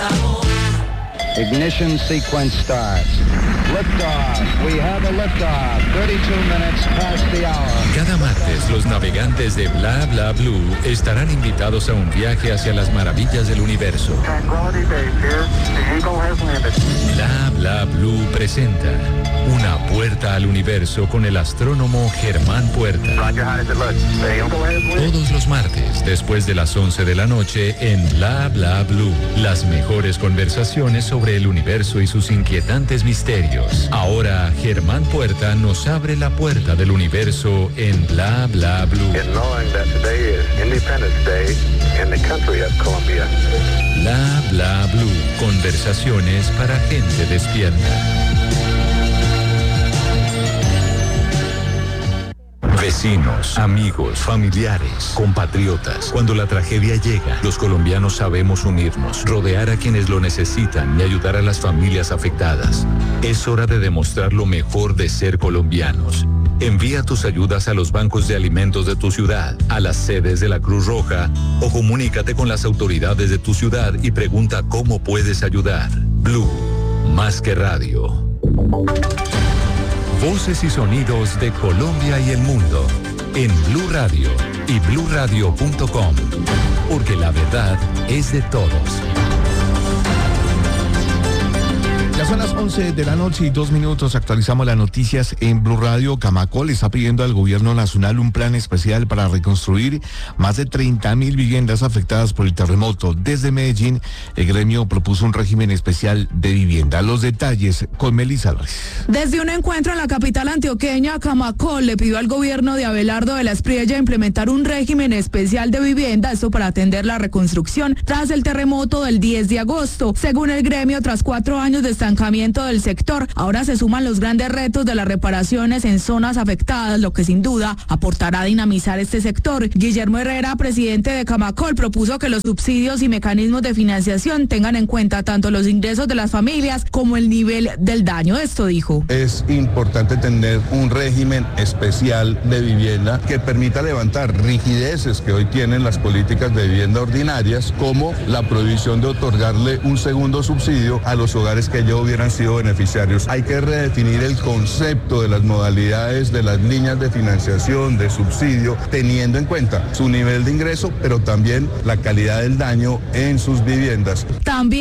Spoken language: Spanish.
Ignition sequence starts. Liftoff. We have a liftoff. 32 minutes past the hour. Cada martes, los navegantes de Bla Bla Blue estarán invitados a un viaje hacia las maravillas del universo. Tranquility Base here. The Eagle has landed. Bla Bla Blue presenta Una puerta al universo con el astrónomo Germán Puerta. Roger, how does it look? The Eagle has landed. Todos los martes, después de las 11 de la noche, en Bla Bla Blue. Las mejores conversaciones sobre el universo y sus inquietantes misterios. Ahora, Germán Puerta nos abre la puerta del universo en Bla Bla Blue. And knowing that today is Independence Day in the country of Colombia. Bla Bla Blue. Conversaciones para gente despierta. Vecinos, amigos, familiares, compatriotas. Cuando la tragedia llega, los colombianos sabemos unirnos, rodear a quienes lo necesitan y ayudar a las familias afectadas. Es hora de demostrar lo mejor de ser colombianos. Envía tus ayudas a los bancos de alimentos de tu ciudad, a las sedes de la Cruz Roja o comunícate con las autoridades de tu ciudad y pregunta cómo puedes ayudar. Blue, más que radio. Voces y sonidos de Colombia y el mundo en Blue Radio y bluradio.com, porque la verdad es de todos. Ya son las 11 de la noche y 2 minutos. Actualizamos las noticias en Blue Radio. Camacol está pidiendo al gobierno nacional un plan especial para reconstruir más de 30.000 viviendas afectadas por el terremoto. Desde Medellín, el gremio propuso un régimen especial de vivienda. Los detalles con Melissa Álvarez. Desde un encuentro en la capital antioqueña, Camacol le pidió al gobierno de Abelardo de la Espriella implementar un régimen especial de vivienda, esto para atender la reconstrucción tras el terremoto del 10 de agosto. Según el gremio, tras 4 años de estancamiento del sector, ahora se suman los grandes retos de las reparaciones en zonas afectadas, lo que sin duda aportará a dinamizar este sector. Guillermo Herrera, presidente de Camacol, propuso que los subsidios y mecanismos de financiación tengan en cuenta tanto los ingresos de las familias como el nivel del daño. Esto dijo. Es importante tener un régimen especial de vivienda que permita levantar rigideces que hoy tienen las políticas de vivienda ordinarias, como la prohibición de otorgarle un segundo subsidio a los hogares que ya hubieran sido beneficiarios. Hay que redefinir el concepto de las modalidades de las líneas de financiación, de subsidio, teniendo en cuenta su nivel de ingreso, pero también la calidad del daño en sus viviendas. También